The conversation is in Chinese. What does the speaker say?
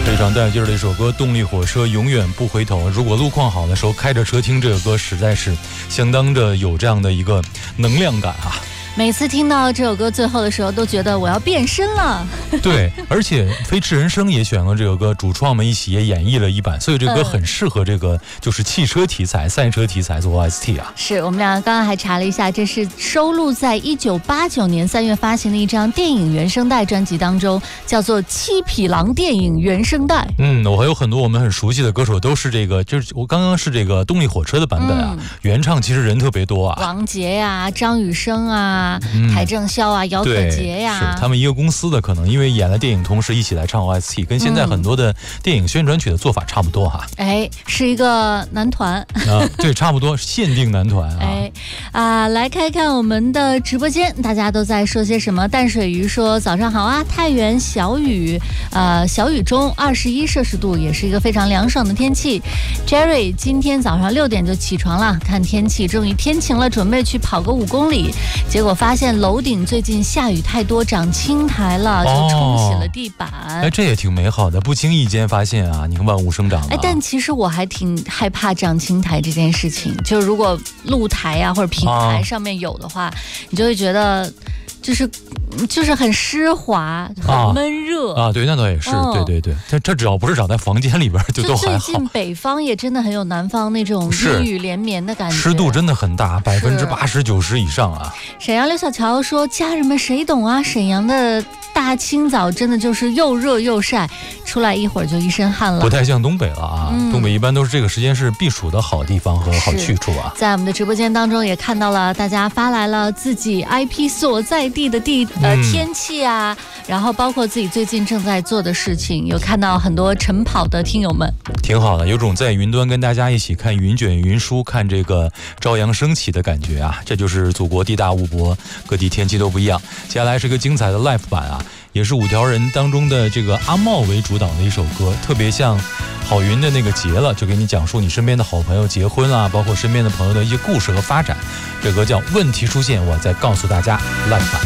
非常带劲儿的一首歌，动力火车永远不回头。如果路况好的时候开着车听这个歌，实在是相当的有这样的一个能量感啊。 每次听到这首歌最后的时候，都觉得我要变身了。 对，而且飞驰人生也选了这个歌，主创们一起也演绎了一版，所以这个歌很适合这个就是汽车题材、赛车题材做 OST 啊。 是我们俩刚刚还查了一下，这是收录在1989年3月发行的一张电影原声带专辑当中，叫做《七匹狼电影原声带》。 我还有很多我们很熟悉的歌手都是这个，就是我刚刚是这个动力火车的版本啊，原唱其实人特别多啊， 王杰呀、张雨生啊。邰正宵啊，姚可杰呀， 是他们一个公司的，可能因为演了电影，同时一起来唱 OST， 跟现在很多的电影宣传曲的做法差不多哈。 是一个男团啊，对，差不多限定男团啊。来看看我们的直播间，大家都在说些什么？淡水鱼说早上好啊，太原小雨，小雨中21摄氏度，也是一个非常凉爽的天气。Jerry 今天早上6点就起床了，看天气，终于天晴了，准备去跑个5公里，结果发现楼顶最近下雨太多，长青苔了，就冲洗了地板。 这也挺美好的，不经意间发现啊，你看万物生长了。 但其实我还挺害怕长青苔这件事情，就如果露台啊或者平台上面有的话，你就会觉得就是很湿滑，很闷热啊。对，那倒也是，对，它只要不是长在房间里边，就都还好。 最近北方也真的很有南方那种阴雨连绵的感觉， 湿度真的很大，80%、90%以上啊。 沈阳刘小乔说：“家人们谁懂啊？沈阳的大清早真的就是又热又晒，出来一会儿就一身汗了。 不太像东北了啊，东北一般都是这个时间是避暑的好地方和好去处啊。” 在我们的直播间当中也看到了大家发来了自己 IP 所在地的天气啊，然后包括自己最近正在做的事情，有看到很多晨跑的听友们， 挺好的，有种在云端跟大家一起看云卷云舒，看这个朝阳升起的感觉啊。这就是祖国地大物博，各地天气都不一样。接下来是一个精彩的 live 版啊，也是5条人当中的这个阿茂为主导的一首歌，特别像郝云的那个结了，就给你讲述你身边的好朋友结婚啊，包括身边的朋友的一些故事和发展。这歌叫问题出现，我再告诉大家 live 版。